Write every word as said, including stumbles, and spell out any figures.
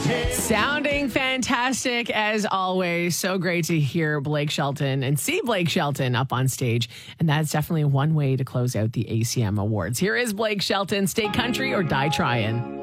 Sounding fantastic as always. So great to hear Blake Shelton and see Blake Shelton up on stage. And that's definitely one way to close out the A C M Awards. Here is Blake Shelton, Stay Country or Die Tryin'.